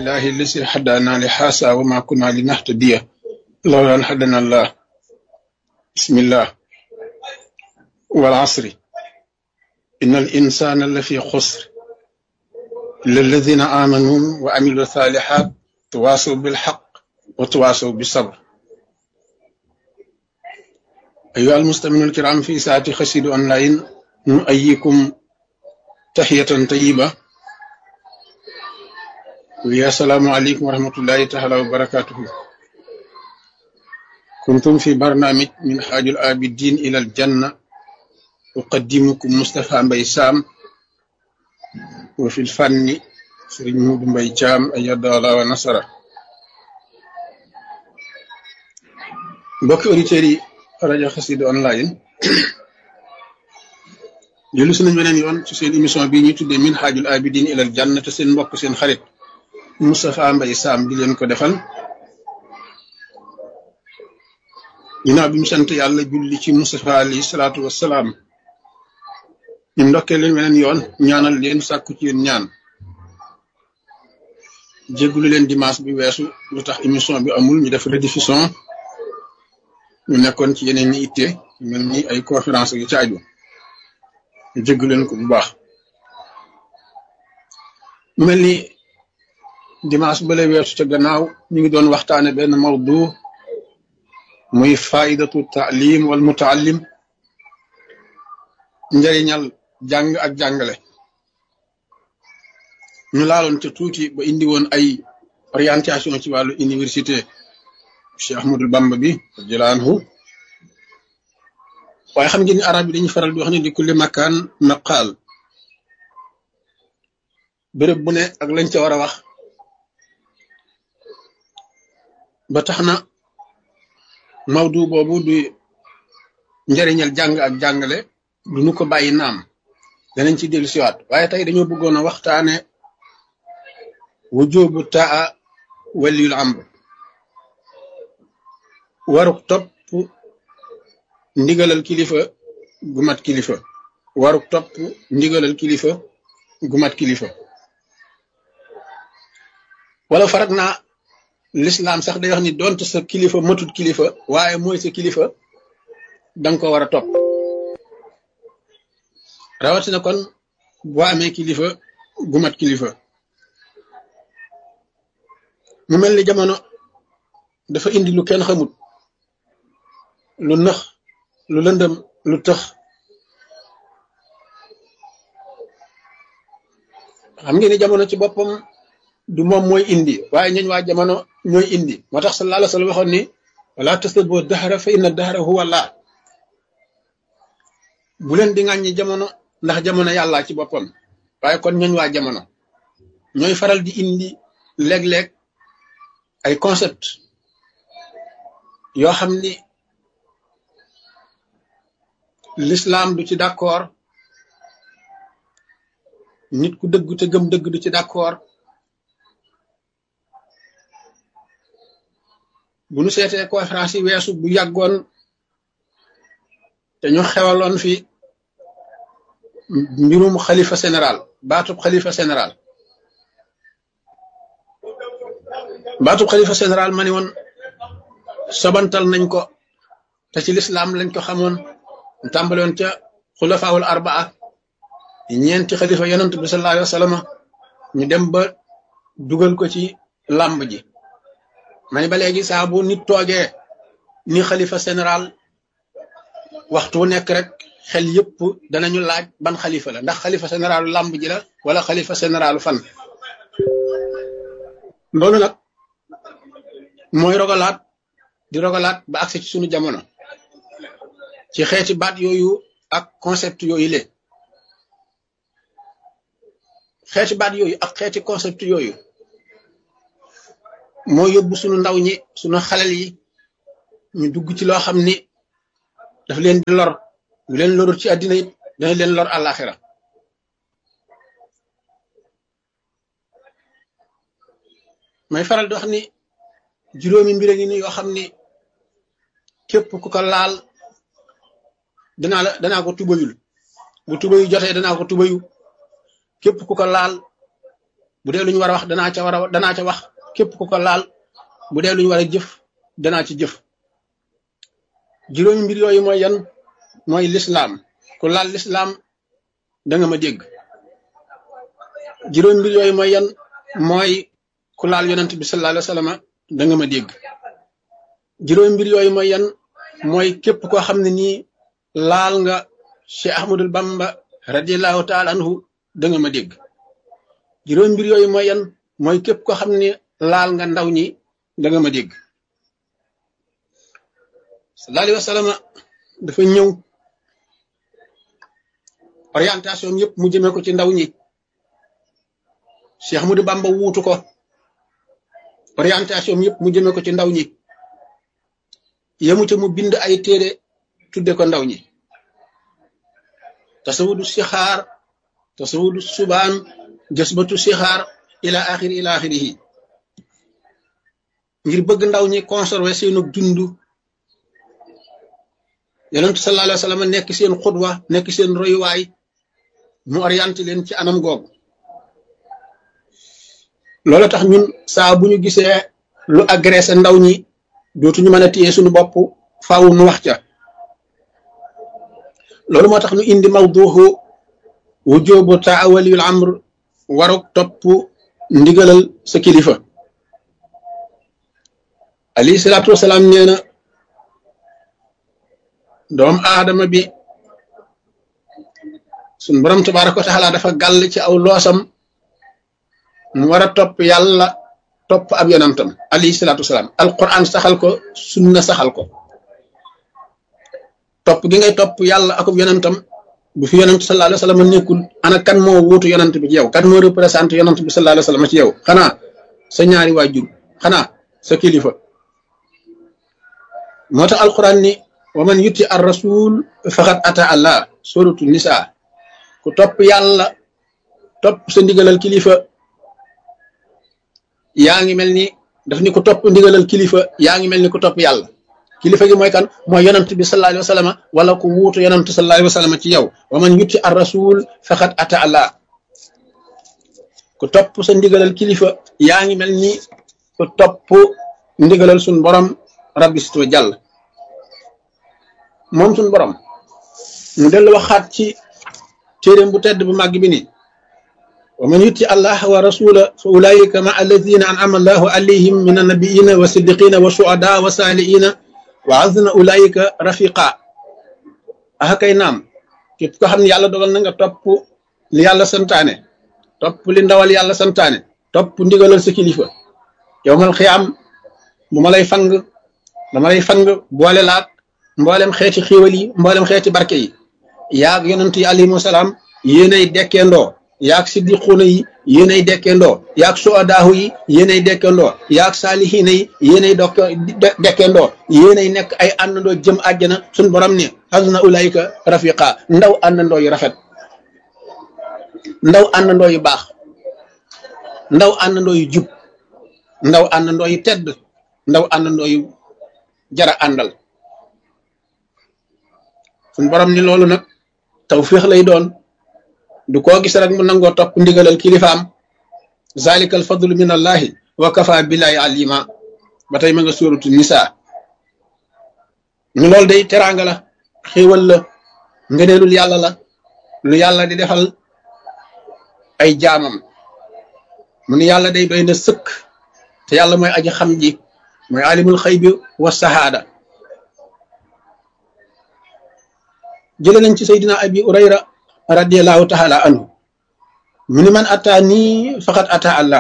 لله الذي هدانا لهذا وما كنا لنهتدي لولا أن هدانا الله. بسم الله. والعصر إن الإنسان لفي خسر إلا الذين آمنوا وعملوا الصالحات تواصوا بالحق وتواصوا بالصبر. أيها المستمعون الكرام، في ساعة خسيد أونلاين نؤيكم تحية طيبة ويا السلام عليكم ورحمة الله تعالى وبركاته. كنتم في برنامج من حاج العابدين إلى الجنة، أقدمكم مصطفى مباي سام، وفي الفن سيرين مود مباي جام أيد الله ونصره. mbokki auditeurs yi rajo Xassida online jëlu si nañ beneen yoon ci seen émission bii ñuy tuddee min haajul abidin ilal janna te seen mbokk seen xarit Moustapha Mbaye Sam di leen ko defal ginnaaw bi mu sant yàlla julli ci Moustapha alayhi salaatu wassalaam. ñu ndokkee leen beneen yoon ñaanal leen sàkku ci yéen ñaan jéggulu leen dimanche bi weesu lu tax émission bi amul ñu def rediffusion. ñu nekkoon ci yeneen ñi itte mel ni ay conférence yu ci aju ñu jégg leen ko bu baax. mu mel ni dimanche bale weesu ca gannaaw ñu ngi doon waxtaane benn mawdu muy faidatu taalim wal mutaallim, njëriñal jàng ak jàngale. ñu laaloon ca tuuti ba indi woon ay orientation ci wàllu université Cheikh Ahmadou Bamba bi jëlaanhu. waaye xam ngeen ni arab yi dañuy faral di wax ne di kulli makaan maqaal, béréb bu ne ak lañ ca war a wax. ba tax na mawdu boobu du njëriñal jàng ak jàngale du nu ko bàyyi naam, danañ ci dellu siwaat. waaye tey dañoo bëggoon a waxtaane wujubu taa waliyul amr, waruk topp ndigalal kilifa gu mat kilifa. waruk topp ndigalal kilifa gu mat kilifa. wala farag naa l'islam sax day wax ni donte sa kilifa matut kilifa waaye mooy sa kilifa danga ko war a topp. rawatina kon boo amee kilifa gu mat kilifa. mu mel ni jamono dafa indi lu kenn xamut, lu nëx, lu lëndëm, lu tëx. xam ngeen ni jamono ci boppam du moom mooy indi waaye ñooñ waa jamono ñooy indi. moo tax sallallahu alayhi wa sallam waxoon ni wala tasubbu dahra fa inna dahra huwa Allah. bu leen di ŋàññi jamono ndax jamono yàlla ci boppam. waaye kon ñooñ waa jamono ñooy faral di indi léeg-léeg ay concept yoo xam ni l'islam du ci d'accord, nit ku dëgg te gëm dëgg du ci d'accord. bu nu seetee conférence yi weesu bu yàggoon te ñu xewaloon fi mbirum xalifa général, baatub xalifa général. baatub xalifa général ma ni woon sobantal nañ ko te ci l'islam lañ ko xamoon. tàmbale woon ca xulafaawul arbaa, ñeenti xalifa yonent bi sallallahu alayhi wa sallam, ñu dem ba dugal ko ci làmb ji. ma ni ba léegi saa bu nit toogee ni xalifa général waxtu wu nekk rek xel yëpp danañu laaj ban xalifa la, ndax xalifa généralu làmb ji la wala xalifa généralu fan. loolu nag mooy rogalaat di rogalaat ba agsi ci sunu jamono ci xeeti baat yooyu ak concept yooyu le xeeti baat yooyu ak xeeti concept yooyu moo yóbbu sunu ndaw ñi, sunu xalel yi ñu dugg ci loo xam ni daf leen di lor. lu leen lorul ci àddina it dana leen lor àllaaxira. may faral di wax ni juróomi mbir a ngi ni yoo xam ni képp ku ko laal danaa ko tubayul. bu tubayu jotee danaa ko tubayu. képp ku ko laal bu dee lu ñu war a wax danaa ca wax képp ku ko laal bu dee lu ñu war a jëf danaa ci jëf juróomi mbir yooyu mooy yan mooy lislaam ku laal lislaam da nga ma dégg juróomi mbir yooyu mooy yan mooy ku laal yonent bi sallallahu alayhi wa sallam da nga ma dégg juróomi mbir yooyu mooy yan mooy képp koo xam ne nii laal nga Cheikh Ahmadul Bamba radiyallahu taala anhu da nga ma dégg juróomi mbir yooyu mooy yan mooy képp koo xam ne laal nga ndaw ñi da nga ma dégg sallallahu alayhi wa sallam dafa ñëw orientation yëpp mu jëmee ko ci ndaw ñi Cheikh Ahmadou Bamba wuutu ko orientation yëpp mu jëmee ko ci ndaw ñi yemu ca mu bind ay téere tudde ko ndaw ñi tasawudu sixaar tasawudu subaan jasbatu sixaar ila axirihi ngir bëgg ndaw ñi conserver seenu dund yonent sallallahu alayhi wa sallam nekk seen xudwa nekk seen royuwaay mu orienté leen ci anam googu loolu tax ñun saa bu ñu gisee lu agressé ndaw ñi dootuñu mën a téye suñu bopp faaw nu wax ca loolu moo tax ñu indi mawduuhu wujubu taawaliyul amr waruk topp ndigalal sa kilifa alayhi salaatu wasalaam nee na doom aadama bi suñ borom tabaaraka wa taala dafa gàll ci aw loosam mu war a topp yàlla topp ab yonantam alayhi salaatu wasalaam alquran saxal ko sunna saxal ko topp gi ngay topp yàlla akub yonantam bu fi yonant sallallahu alayhi wa sallam nekkul ana kan moo wuutu yonant bi ci yow kan moo représenté yonant bi sallallahu alayhi wa sallam ci yow xanaa sa ñaari waajur xanaa sa kilifa moo tax alquran ni wa man yuti ar rasul faqad ata allah suratu nisa ku topp yàlla topp sa ndigalal kilifa yaa ngi mel ni daf ni ku topp ndigalal kilifa yaa ngi mel ni ku topp yàlla kilifa gi mooy kan mooy yonant bi sallallahu alayhi wa sallam wala ku wuutu yonant sallallahu alayhi wa sallam ci yow wa man yuti ar rasul faqad ata allah ku topp sa ndigalal kilifa yaa ngi mel ni ku topp ndigalal sun borom rabbi situ jàll moom sun borom mu dellu waxaat ci téeréem bu tedd bu màgg bi ni wa man yuti allah wa rasula fa ulaika ma alladina an'ama allahu alayhim min annabiyina wa siddiqina wa shuhada wa salihina wa azna ulaika rafiqa kay naam képp ko xam ne yàlla dogal na nga topp li yàlla santaane topp li ndawal yàlla santaane topp ndigalal sa kilifa yowmal xiyaam bu ma lay fang dama lay fang boole laak mboolem xeeti xiiwal yi mboolem xeeti barke yi yaag yonent yi alayhimu salaam yéenay dekkeendoo yaag siddiquuna yi yéenay dekkeendoo yaag suadaahu yi yéenay dekkeendoo yaag saalihiina yi yéenay dekkeendoo yéenay nekk ay àndandoo jëm àjjana suñ borom ne hasna ulaayika rafiqa ndaw àndandoo yu rafet ndaw àndandoo yu baax ndaw àndandoo yu jub ndaw àndandoo yu tedd ndaw àndandoo yu jara àndal suñ borom ni loolu nag tawfiix lay doon du koo gis rek mu nangoo topp ndigalal kilifaam zalikal fadlu min allahi wa kafa billahi alima ba tey ma nga suuratu nisa ñu loolu day teraanga la xéewal la ngëneelul yàlla la lu yàlla di defal ay jaamam mu ni yàlla day doy na sëkk te yàlla mooy aji xam ji mooy alimul xaybi wa sahaada jële nañ ci saydina abi urayra radiyallahu taala anhu mu ni man ata nii faqad ata allah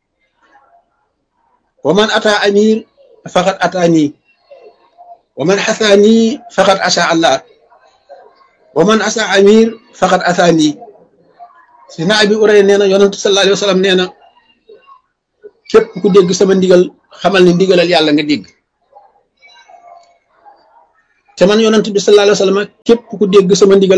wa man ata amir faqad ata nii wa man xasa nii faqad asa allah wa man asa amir faqad asa nii saydina abi urayra nee na yonent sallallahu alayhi wa sallam nee na képp ku dégg sama ndigal xamal ni ndigalal yàlla nga dégg te man yonent bi sallallahu alayhi wa sallam képp ku dégg sama ndigal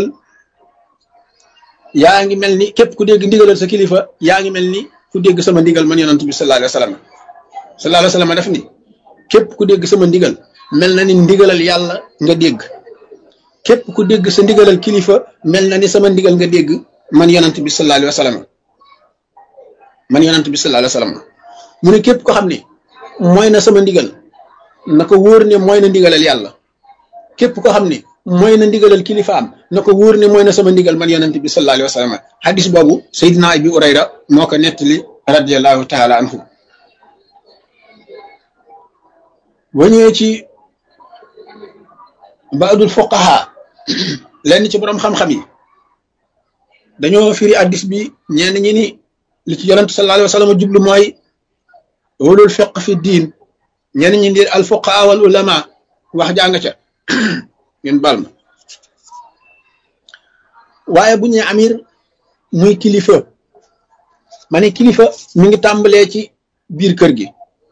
yaa ngi mel ni képp ku dégg ndigalal sa kilifa yaa ngi mel ni ku dégg sama ndigal man yonent bi sallallahu alayhi wa sallam sallallahu alayhi wa sallam def ni képp ku dégg sama ndigal mel na ni ndigalal yàlla nga dégg képp ku dégg sa ndigalal kilifa mel na ni sama ndigal nga dégg man yonent bi sallallahu alayhi wa sallam man yonent bi sallallahu alayhi wasallam mu ne képp ko xam ni mooy na sama ndigal na ko wóor ne mooy na ndigalal yàlla képp ko xam ni mooy na ndigalal kilifaam na ko wóor ne mooy na sama ndigal man yonent bi sallallahu alayhi wasallam hadis boobu Seydina Abi Hurayra moo ko nettali radiyallahu taala anhu boo ñëwee ci baadul fuqaha lenn ci borom xam-xam yi dañoo firi hadis bi ñenn ñi ni li ci yonent sallallahu alayhi wasallam jublu mooy ulul fiqh fi diin ñenn ñi di al fuqaha wal ulama wax jàng ca ngeen bal ma waaye bu ñu amir muy kilifa ma ne kilifa mi ngi tàmbalee ci biir kër gi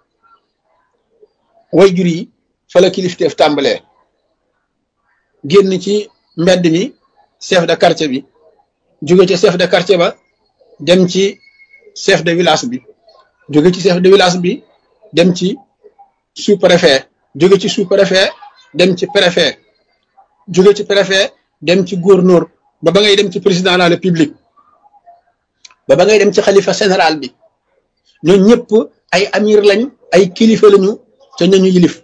way jur yi fa la kilifteef tàmbalee génn ci mbedd mi chef de quartier bi jóge ci chef de quartier ba dem ci chef de village bi jóge ci chef de village bi dem ci sous-préfet jóge ci sous-préfet dem ci préfet jóge ci préfet dem ci gouverneur ba ba ngay dem ci président de la république ba ba ngay dem ci xalifa général bi ñoo ñëpp ay amir lañ ay kilifa lañu ca ñañu yilif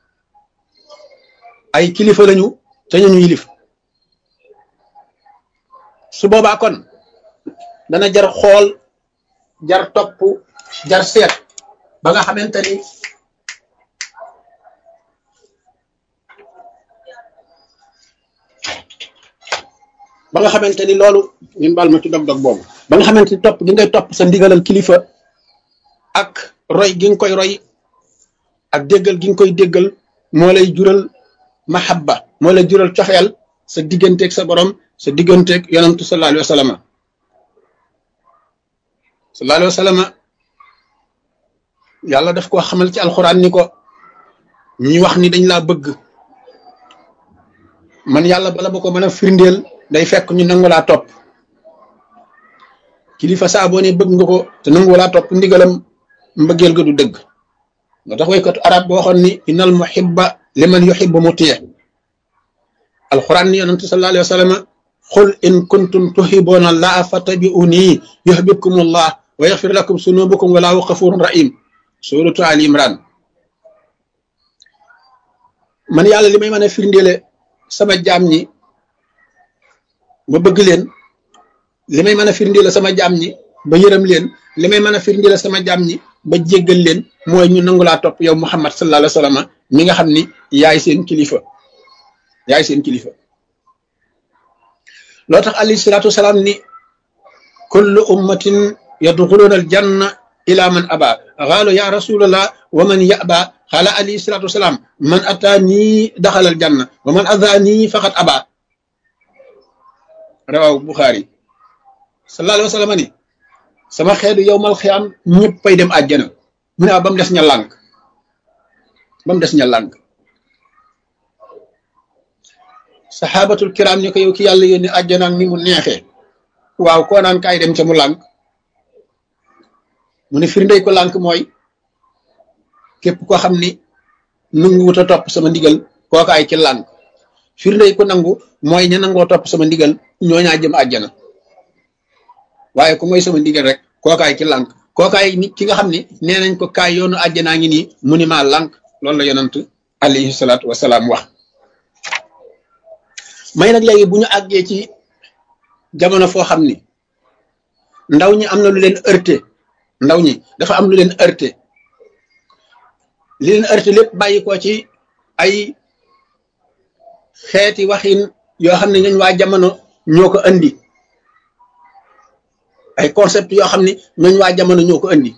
ay kilifa lañu ca ñañu yilif su boobaa kon dana jar xool jar topp jar seet ba nga xamante ni loolu ñun baal ma ci dog-dog boobu ba nga xamante ni topp gi ngay topp sa ndigalal kilifa ak roy gi nga koy roy ak déggal gi nga koy déggal moo lay jural mahabba moo lay jural cofeel sa digganteeg sa borom sa digganteeg yonantu sallallahu alayhi wa sallam sallallahu alayhi wa sallam yàlla daf koo xamal ci alxuraan ni ko ñi wax ni dañ laa bëgg man yàlla bala ba ko mën a firndeel day fekk ñu nangu laa topp kilifa saa boo ne bëgg nga ko te nangu laa topp ndigalam mbëggeel ga du dëgg moo tax waykatu arab boo waxoon ni innal muhibba liman yuhibbu mutiya alquran ni yonent sallallahu alayhi wa sallam qul in kuntum tuhibbuna allaha fattabi'uni yuhibbukum allah wa yaghfir lakum sunubakum wallahu ghafurun rahim suratu ali imran man yàlla li may mën a firndeele sama jaam ñi ba bëgg leen li may mën a firndeele sama jaam ñi ba yërëm leen li may mën a firndeele sama jaam ñi ba jéggal leen mooy ñu nangu laa topp yow Muhammad sallallahu alayhi wa sallam mi nga xam ni yaay seen kilifa loo tax alayhi salaatu wasalaam ni kullu ummatin yadxuluuna al janna ila man aba qaalu ya rasulallah wa man yaba qaala alayhi salaatu wasalaam man ataani daxala al janna wa man azaani faqad aba rawahu Buxaari sallallahu alayhi wa sallam ni sama xeetu yowmal xiyaam ñëppay dem àjjana mu ne ba mu des ña lànk saxaabatul kiram ni ko yow ki yàlla yónni àjjana ak ni mu neexee waaw koo naan kaay dem ca mu lànk mu ne firndey ko lànk mooy képp koo xam ni nangu wut a topp sama ndigal kookaay ci lànk firndey ko nangu mooy ña nangoo topp sama ndigal ñooñaa jëm àjjana waaye ku mooy sama ndigal rek kookaay ci lànk kookaay nit ki nga xam ne nee nañ ko kaay yoonu àjjanaa ngi nii mu ni maa lànk loolu la yonant alayhi salaatu wasalaam wax may nag léegi bu ñu àggee ci jamono foo xam ni ndaw ñi am na lu leen heurté ndaw ñi dafa am lu leen heurté li leen heurté lépp bàyyi ko ci ay xeeti waxin yoo xam ne ñooñ waa jamono ñoo ko andi ay concept yoo xam ne ñooñ waa jamono ñoo ko andi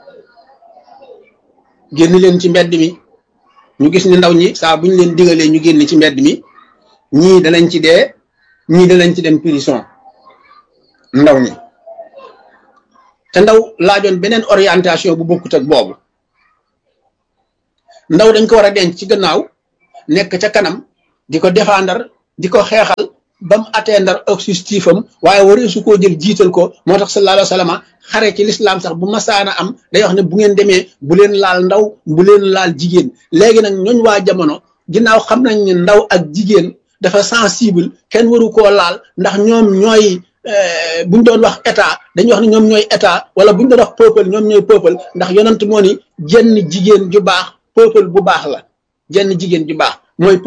génn leen ci mbedd mi ñu gis ni ndaw ñi saa bu ñu leen digalee ñu génn ci mbedd mi ñii danañ ci dee ñii danañ ci dem prison ndaw ñi te ndaw laajoon beneen orientation bu bokkut ak boobu ndaw dañ ko war a denc ci gannaaw nekk ca kanam di ko défendre di ko xeexal ba mu atteindre objectif am waaye waree su koo jël jiital ko moo tax sallallahu alayhi wa sallam xare ci lislaam sax bu masaana am day wax ne bu ngeen demee bu leen laal ndaw bu leen laal jigéen léegi nag ñooñ waa jamono ginnaaw xam nañ ne ndaw ak jigéen dafa sensible kenn waru koo laal ndax ñoom ñooy buñ doon wax état dañuy wax ni ñoom ñooy état wala buñ doon wax peuple ñoom ñooy peuple ndax yonent moo ni jenn jigéen ju baax peuple bu baax la jenn jigéen ju baax mooy